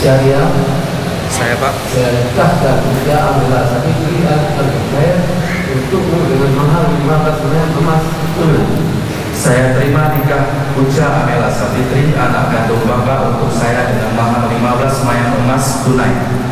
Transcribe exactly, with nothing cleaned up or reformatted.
Syariah. Saya Pak. Saya nikahkan Ida Amila Sabitri Al-Zubair untukmu dengan mahar lima belas gram emas tunai. Saya terima nikah Uja Amela Sabitri, anak kandung Bapak, untuk saya dengan mahar lima belas mayang emas tunai.